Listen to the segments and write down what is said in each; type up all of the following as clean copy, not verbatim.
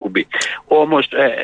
εκπομπή. Όμως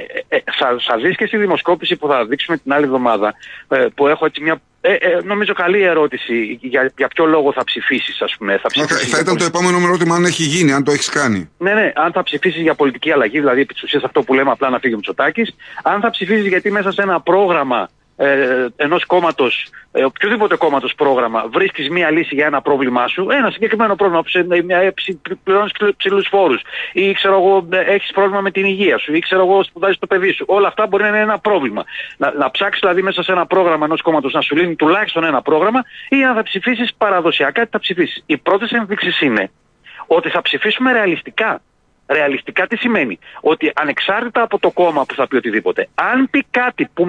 θα δεις και στη δημοσκόπηση που θα δείξουμε την άλλη εβδομάδα, που έχω έτσι μια νομίζω καλή ερώτηση για ποιο λόγο θα ψηφίσεις, ας πούμε. Θα ήταν το επόμενο μου ερώτημα αν έχει γίνει, αν το έχεις κάνει. Ναι, αν θα ψηφίσεις για πολιτική αλλαγή, δηλαδή επί της ουσίας αυτό που λέμε απλά να φύγει ο Μητσοτάκης, αν θα ψηφίσεις γιατί μέσα σε ένα πρόγραμμα ενός κόμματος, οποιοδήποτε κόμματος πρόγραμμα, βρίσκεις μία λύση για ένα πρόβλημά σου, ένα συγκεκριμένο πρόβλημα, πληρώνεις ψηλούς φόρους, ή ξέρω εγώ έχεις πρόβλημα με την υγεία σου, ή ξέρω εγώ σπουδάζεις το παιδί σου. Όλα αυτά μπορεί να είναι ένα πρόβλημα. Να ψάξεις δηλαδή μέσα σε ένα πρόγραμμα ενός κόμματος να σου λύνει τουλάχιστον ένα πρόγραμμα, ή αν θα ψηφίσεις παραδοσιακά, τι θα ψηφίσεις. Οι πρώτες ενδείξεις είναι ότι θα ψηφίσουμε ρεαλιστικά. Ρεαλιστικά τι σημαίνει? Ότι ανεξάρτητα από το κόμμα που θα πει οτιδήποτε, αν πει κάτι που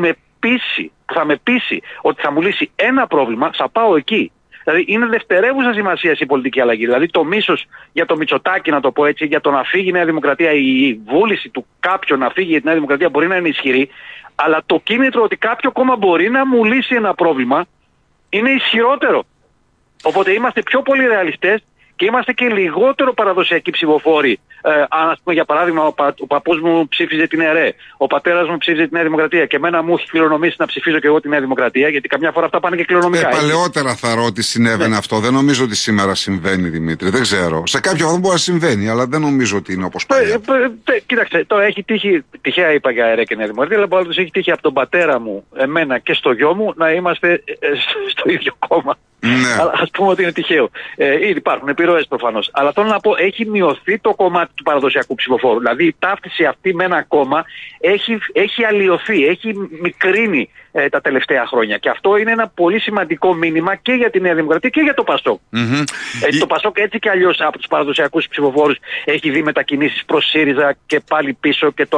θα με πείσει ότι θα μου λύσει ένα πρόβλημα, θα πάω εκεί. Δηλαδή είναι δευτερεύουσα σημασία η πολιτική αλλαγή. Δηλαδή το μίσος για το Μητσοτάκη, να το πω έτσι, για το να φύγει η Νέα Δημοκρατία, η βούληση του κάποιου να φύγει για τη Νέα Δημοκρατία μπορεί να είναι ισχυρή, αλλά το κίνητρο ότι κάποιο κόμμα μπορεί να μου λύσει ένα πρόβλημα είναι ισχυρότερο. Οπότε είμαστε πιο πολύ ρεαλιστές και είμαστε και λιγότερο παραδοσιακοί ψηφοφόροι. Αν, ας πούμε, για παράδειγμα, ο παππούς μου ψήφιζε την ΕΡΕ, ο πατέρας μου ψήφιζε τη Νέα Δημοκρατία και εμένα μου έχει κληρονομήσει να ψηφίζω και εγώ τη Νέα Δημοκρατία, γιατί καμιά φορά αυτά πάνε και κληρονομικά. Παλαιότερα θα ρω ότι συνέβαινε αυτό. Δεν νομίζω ότι σήμερα συμβαίνει, Δημήτρη. Δεν ξέρω. Σε κάποιο βαθμό μπορεί να συμβαίνει, αλλά δεν νομίζω ότι είναι όπως παλιά. Κοίταξε, τώρα έχει τύχει, τυχαία είπα για ΕΡΕ και Νέα Δημοκρατία, αλλά πάντως έχει τύχει από τον πατέρα μου, εμένα και στο γιο μου να είμαστε στο ίδιο κόμμα. Ναι. Ας πούμε ότι είναι τυχαίο. Ήδη υπάρχουν επιρροές προφανώς. Αλλά θέλω να πω, έχει μειωθεί το κομμάτι του παραδοσιακού ψηφοφόρου. Δηλαδή η ταύτιση αυτή με ένα κόμμα έχει αλλοιωθεί, έχει μικρύνει τα τελευταία χρόνια. Και αυτό είναι ένα πολύ σημαντικό μήνυμα και για τη Νέα Δημοκρατία και για το ΠΑΣΟΚ. Το ΠΑΣΟΚ έτσι κι αλλιώς από τους παραδοσιακούς ψηφοφόρους έχει δει μετακινήσεις προς ΣΥΡΙΖΑ και πάλι πίσω και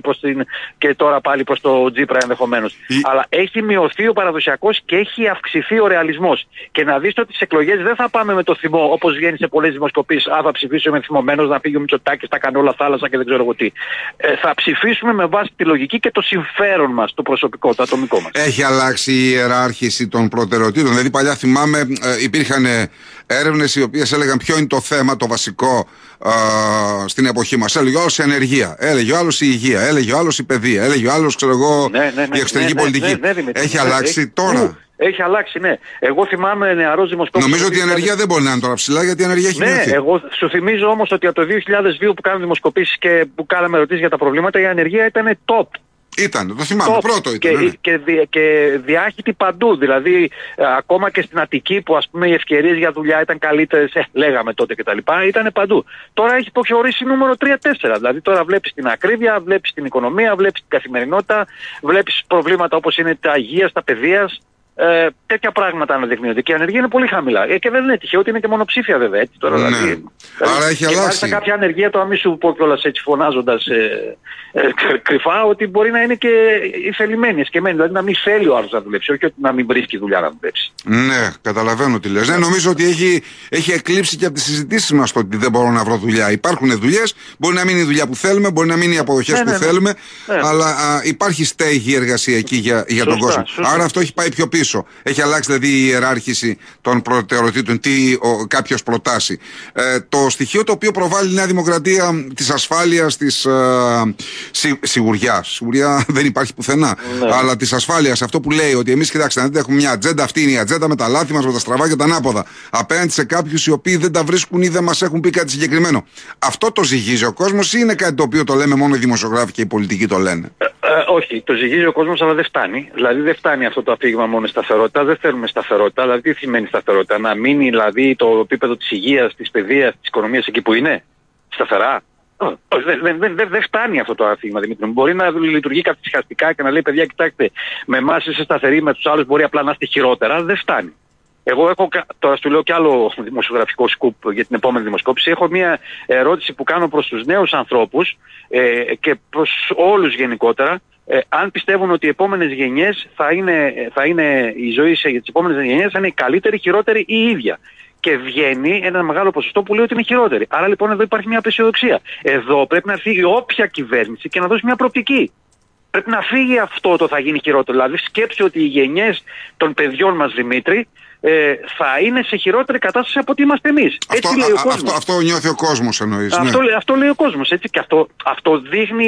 τώρα πάλι προς το Τζίπρα ενδεχομένως. Αλλά έχει μειωθεί ο παραδοσιακός και έχει αυξηθεί ο ρεαλισμός. Και να δεις ότι στις εκλογές δεν θα πάμε με το θυμό, όπως βγαίνει σε πολλές δημοσκοπήσεις. Θα ψηφίσω, είμαι θυμωμένος, να φύγει ο Μητσοτάκης, θα κάνει όλα θάλασσα και δεν ξέρω εγώ τι. Θα ψηφίσουμε με βάση τη λογική και το συμφέρον μας, το προσωπικό, το ατομικό μας. Έχει αλλάξει η ιεράρχηση των προτεραιοτήτων. Δηλαδή, παλιά θυμάμαι, υπήρχαν έρευνες οι οποίες έλεγαν ποιο είναι το θέμα, το βασικό στην εποχή μας. Έλεγε ο άλλος η ανεργία, έλεγε ο άλλος η υγεία, έλεγε ο άλλος η παιδεία, έλεγε ο άλλος, ξέρω εγώ, η εξωτερική πολιτική. Έχει αλλάξει τώρα? Έχει αλλάξει, ναι. Εγώ θυμάμαι νεαρός δημοσκόπης. Νομίζω ότι η ανεργία δεν μπορεί να είναι τώρα ψηλά, γιατί η ανεργία έχει μειωθεί. Ναι, εγώ σου θυμίζω όμως ότι από το 2002 που κάναμε δημοσκοπήσεις και που κάναμε ερωτήσεις για τα προβλήματα, η ανεργία ήταν top. Ήταν, το θυμάμαι, πρώτο ήταν. Και διάχυτη παντού. Δηλαδή, ακόμα και στην Αττική που, ας πούμε, οι ευκαιρίες για δουλειά ήταν καλύτερες, λέγαμε τότε κτλ. Ήταν παντού. Τώρα έχει υποχωρήσει νούμερο 3-4. Δηλαδή, τώρα βλέπεις την ακρίβεια, βλέπεις την οικονομία, βλέπεις την καθημερινότητα, βλέπεις προβλήματα όπως είναι τα υγείας, τα παιδείας. Τέτοια πράγματα αναδεικνύονται και η ανεργία είναι πολύ χαμηλά. Και δεν είναι τυχαίο ότι είναι και μονοψήφια, βέβαια. Έτσι, τώρα, δηλαδή, άρα έχει αλλάξει. Μάλιστα κάποια ανεργία, το να μην σου πω κιόλας έτσι φωνάζοντας κρυφά, ότι μπορεί να είναι και η θελημένη, εσκεμμένη. Δηλαδή να μην θέλει ο άλλος να δουλέψει, όχι ότι να μην βρίσκει δουλειά να δουλέψει. Ναι, καταλαβαίνω τι λες. Ναι, νομίζω ότι έχει εκλείψει και από τις συζητήσεις μας το ότι δεν μπορώ να βρω δουλειά. Υπάρχουν δουλειές, μπορεί να μην είναι η δουλειά που θέλουμε, μπορεί να μην είναι οι αποδοχές που θέλουμε, αλλά υπάρχει στέγη εργασιακή για τον κόσμο. Άρα αυτό έχει πάει πιο πίσω. Έχει αλλάξει δηλαδή η ιεράρχηση των προτεραιοτήτων, τι κάποιος προτάσει. Το στοιχείο το οποίο προβάλλει η Νέα Δημοκρατία της ασφάλειας, της σιγουριάς. Σιγουριά δεν υπάρχει πουθενά. Ναι. Αλλά της ασφάλειας, αυτό που λέει ότι εμείς, κοιτάξτε, αν δεν έχουμε μια ατζέντα, αυτή είναι η ατζέντα με τα λάθη μας, με τα στραβά και τα ανάποδα. Απέναντι σε κάποιους οι οποίοι δεν τα βρίσκουν ή δεν μας έχουν πει κάτι συγκεκριμένο. Αυτό το ζυγίζει ο κόσμος ή είναι κάτι το οποίο το λέμε μόνο οι δημοσιογράφοι και οι πολιτικοί το λένε? Όχι, το ζυγίζει ο κόσμος, αλλά δεν φτάνει. Δηλαδή δεν φτάνει αυτό το αφήγημα μόνο σταθερότητα. Δεν θέλουμε σταθερότητα. Δηλαδή τι σημαίνει σταθερότητα? Να μείνει δηλαδή το επίπεδο της υγείας, της παιδείας, της οικονομίας εκεί που είναι σταθερά? Δεν φτάνει αυτό το αφήγημα, Δημήτρη. Μπορεί να λειτουργεί καθυσυχαστικά και να λέει, παιδιά, κοιτάξτε, με εμάς είστε σταθεροί, με τους άλλους μπορεί απλά να είστε χειρότερα. Δεν φτάνει. Εγώ έχω, τώρα σου λέω κι άλλο δημοσιογραφικό σκουπ για την επόμενη δημοσκόπηση. Έχω μια ερώτηση που κάνω προς τους νέους ανθρώπους και προς όλους γενικότερα. Αν πιστεύουν ότι οι επόμενες γενιές θα είναι η ζωή για τις επόμενες γενιές θα είναι η καλύτερη, χειρότερη ή η ίδια. Και βγαίνει ένα μεγάλο ποσοστό που λέει ότι είναι χειρότερη. Άρα λοιπόν εδώ υπάρχει μια απεσιοδοξία. Εδώ πρέπει να φύγει όποια κυβέρνηση και να δώσει μια προοπτική. Πρέπει να φύγει αυτό το θα γίνει χειρότερο. Δηλαδή σκέψου ότι οι γενιές των παιδιών μας, Δημήτρη, θα είναι σε χειρότερη κατάσταση από ότι είμαστε εμείς. Αυτό νιώθει ο κόσμος, εννοείς. Αυτό λέει ο κόσμος. Έτσι, και αυτό δείχνει